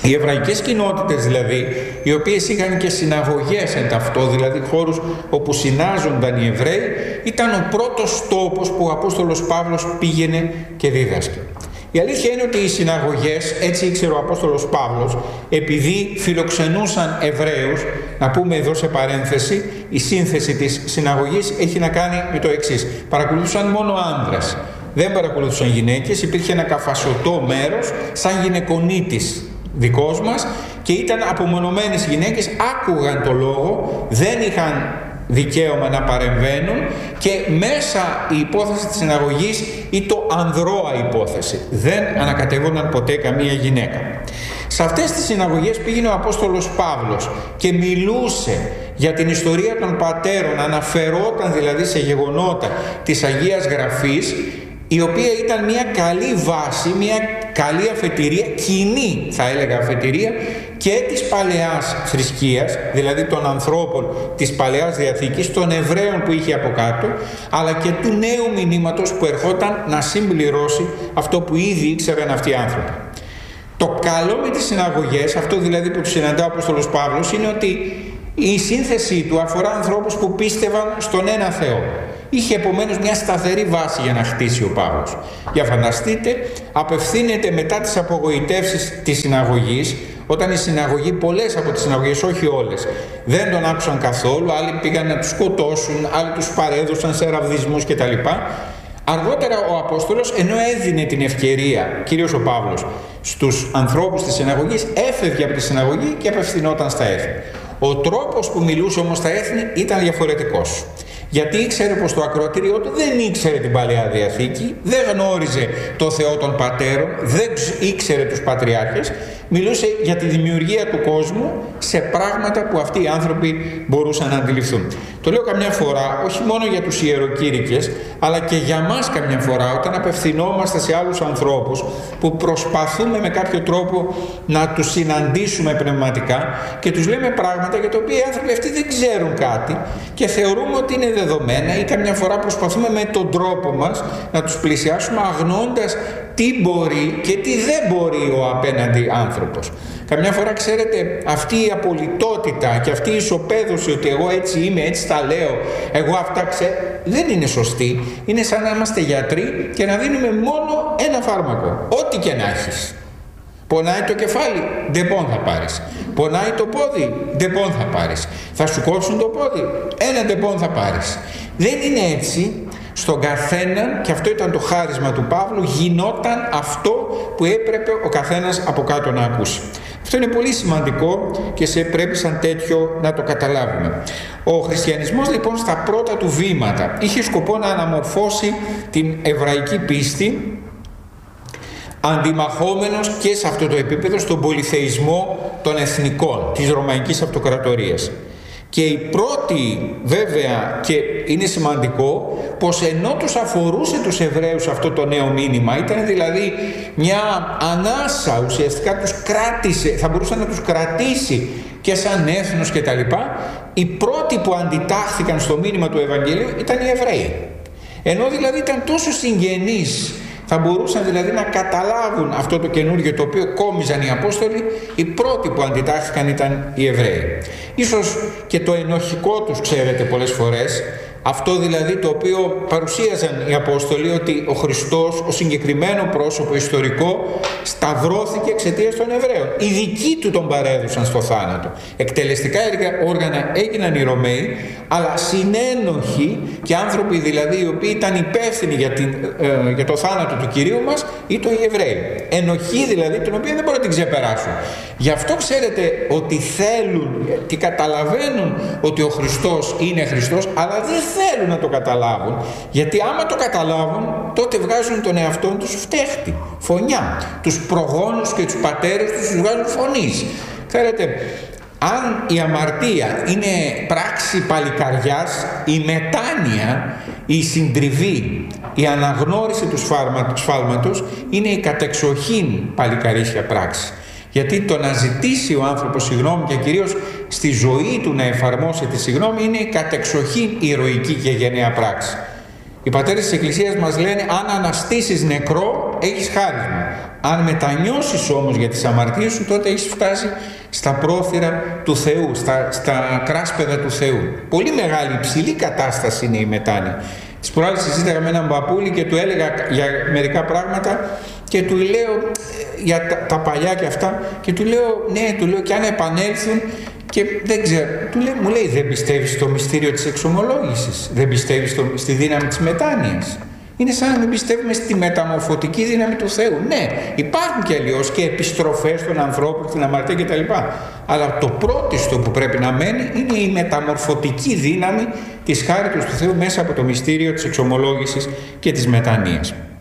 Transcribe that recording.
Οι εβραϊκές κοινότητες δηλαδή, οι οποίες είχαν και συναγωγές εν ταυτό, δηλαδή χώρους όπου συνάζονταν οι Εβραίοι, ήταν ο πρώτος τόπος που ο Απόστολος Παύλος πήγαινε και δίδασκε. Η αλήθεια είναι ότι οι συναγωγές, έτσι ήξερε ο Απόστολος Παύλος, επειδή φιλοξενούσαν Εβραίους, να πούμε εδώ σε παρένθεση, η σύνθεση της συναγωγής έχει να κάνει με το εξής. Παρακολουθούσαν μόνο άνδρες, δεν παρακολουθούσαν γυναίκες, υπήρχε ένα καφασωτό μέρος, σαν γυναικονίτης δικός μας, και ήταν απομονωμένες γυναίκες, άκουγαν το λόγο, δεν είχαν δικαίωμα να παρεμβαίνουν, και μέσα η υπόθεση της συναγωγής ή το ανδρώα υπόθεση, δεν ανακατευόταν ποτέ καμία γυναίκα. Σε αυτές τις συναγωγές πήγαινε ο Απόστολος Παύλος και μιλούσε για την ιστορία των πατέρων, αναφερόταν δηλαδή σε γεγονότα της Αγίας Γραφής, η οποία ήταν μια καλή βάση, μια καλή αφετηρία, κοινή θα έλεγα αφετηρία, και της παλαιάς θρησκείας, δηλαδή των ανθρώπων της παλαιάς Διαθήκης, των Εβραίων που είχε από κάτω, αλλά και του νέου μηνύματος που ερχόταν να συμπληρώσει αυτό που ήδη ήξεραν αυτοί οι άνθρωποι. Το καλό με τις συναγωγές, αυτό δηλαδή που τους συναντά ο Απόστολος Παύλος, είναι ότι η σύνθεσή του αφορά ανθρώπους που πίστευαν στον ένα Θεό. Είχε επομένως μια σταθερή βάση για να χτίσει ο Παύλος. Για φανταστείτε, απευθύνεται μετά τις απογοητεύσεις της συναγωγής, όταν η συναγωγή, πολλές από τις συναγωγές, όχι όλες, δεν τον άκουσαν καθόλου, άλλοι πήγαν να τους σκοτώσουν, άλλοι τους παρέδωσαν σε ραβδισμούς κτλ. Αργότερα ο Απόστολος, ενώ έδινε την ευκαιρία, κυρίως ο Παύλος, στους ανθρώπους της συναγωγής, έφευγε από τη συναγωγή και απευθυνόταν στα έθνη. Ο τρόπος που μιλούσε όμως στα έθνη ήταν διαφορετικός. Γιατί ήξερε πως το ακροατήριό του δεν ήξερε την Παλαιά Διαθήκη, δεν γνώριζε το Θεό των πατέρων, δεν ήξερε τους πατριάρχες, μιλούσε για τη δημιουργία του κόσμου σε πράγματα που αυτοί οι άνθρωποι μπορούσαν να αντιληφθούν. Το λέω καμιά φορά, όχι μόνο για τους ιεροκήρυκες, αλλά και για μας καμιά φορά, όταν απευθυνόμαστε σε άλλους ανθρώπους που προσπαθούμε με κάποιο τρόπο να τους συναντήσουμε πνευματικά και τους λέμε πράγματα για τα οποία οι άνθρωποι αυτοί δεν ξέρουν κάτι και θεωρούμε ότι είναι δεδομένα, ή καμιά φορά προσπαθούμε με τον τρόπο μας να τους πλησιάσουμε αγνοώντας τι μπορεί και τι δεν μπορεί ο απέναντι άνθρωπος. Καμιά φορά, ξέρετε, αυτή η απολυτότητα και αυτή η ισοπαίδωση ότι εγώ έτσι είμαι, έτσι τα λέω, εγώ αυτά ξέρω, δεν είναι σωστή. Είναι σαν να είμαστε γιατροί και να δίνουμε μόνο ένα φάρμακο, ό,τι και να έχεις. Πονάει το κεφάλι, ντεπών θα πάρεις. Πονάει το πόδι, ντεπών θα πάρεις. Θα σου κόψουν το πόδι, ένα ντεπών θα πάρεις. Δεν είναι έτσι. Στον καθέναν, και αυτό ήταν το χάρισμα του Παύλου, γινόταν αυτό που έπρεπε ο καθένας από κάτω να ακούσει. Αυτό είναι πολύ σημαντικό και πρέπει σαν τέτοιο να το καταλάβουμε. Ο χριστιανισμός λοιπόν στα πρώτα του βήματα είχε σκοπό να αναμορφώσει την εβραϊκή πίστη, αντιμαχόμενος και σε αυτό το επίπεδο στον πολυθεϊσμό των εθνικών της Ρωμαϊκής Αυτοκρατορίας. Και η πρώτη, βέβαια, και είναι σημαντικό, πως ενώ τους αφορούσε τους Εβραίους αυτό το νέο μήνυμα, ήταν δηλαδή μια ανάσα, ουσιαστικά τους κράτησε, θα μπορούσε να τους κρατήσει και σαν έθνος και τα λοιπά, οι πρώτοι που αντιτάχθηκαν στο μήνυμα του Ευαγγελίου ήταν οι Εβραίοι. Ενώ δηλαδή ήταν τόσο συγγενείς, θα μπορούσαν δηλαδή να καταλάβουν αυτό το καινούργιο το οποίο κόμιζαν οι Απόστολοι, οι πρώτοι που αντιτάχθηκαν ήταν οι Εβραίοι. Ίσως και το ενοχικό τους, ξέρετε, πολλές φορές, αυτό δηλαδή το οποίο παρουσίαζαν οι Απόστολοι, ότι ο Χριστός, ο συγκεκριμένο πρόσωπο ιστορικό, σταυρώθηκε εξαιτίας των Εβραίων. Οι δικοί του τον παρέδωσαν στο θάνατο. Εκτελεστικά όργανα έγιναν οι Ρωμαίοι, αλλά συνένοχοι και άνθρωποι δηλαδή οι οποίοι ήταν υπεύθυνοι για το θάνατο του Κυρίου μας ήταν οι Εβραίοι. Ενοχή δηλαδή την οποία δεν μπορούν να την ξεπεράσουν. Γι' αυτό ξέρετε ότι θέλουν και καταλαβαίνουν ότι ο Χριστός είναι Χριστός, αλλά δεν θέλουν να το καταλάβουν, γιατί άμα το καταλάβουν τότε βγάζουν τον εαυτό τους φταίχτη, φωνιά, τους προγόνους και τους πατέρες τους βγάζουν φωνής. Ξέρετε, αν η αμαρτία είναι πράξη παλικαριάς, η μετάνοια, η συντριβή, η αναγνώριση του σφάλματος είναι η κατεξοχήν παλικαρίσια πράξη. Γιατί το να ζητήσει ο άνθρωπος συγγνώμη και κυρίως στη ζωή του να εφαρμόσει τη συγγνώμη είναι η κατεξοχήν ηρωική και γενναία πράξη. Οι πατέρες της Εκκλησίας μας λένε αν αναστήσεις νεκρό έχεις χάρισμα. Αν μετανιώσεις όμως για τις αμαρτίες σου, τότε έχεις φτάσει στα πρόθυρα του Θεού, στα κράσπεδα του Θεού. Πολύ μεγάλη, υψηλή κατάσταση είναι η μετάνοια. Τις προάλλες συζήταγα με έναν παππούλη και του έλεγα για μερικά πράγματα και του λέω για τα παλιά και αυτά και του λέω ναι, του λέω και αν επανέλθουν και δεν ξέρω, μου λέει δεν πιστεύεις στο μυστήριο της εξομολόγησης, δεν πιστεύεις στη δύναμη της μετάνοιας. Είναι σαν να μην πιστεύουμε στη μεταμορφωτική δύναμη του Θεού. Ναι, υπάρχουν και αλλιώς και επιστροφές των ανθρώπων στην αμαρτία κτλ. Αλλά το πρώτιστο που πρέπει να μένει είναι η μεταμορφωτική δύναμη της χάριτος του Θεού μέσα από το μυστήριο της εξομολόγησης και της μετανοίας.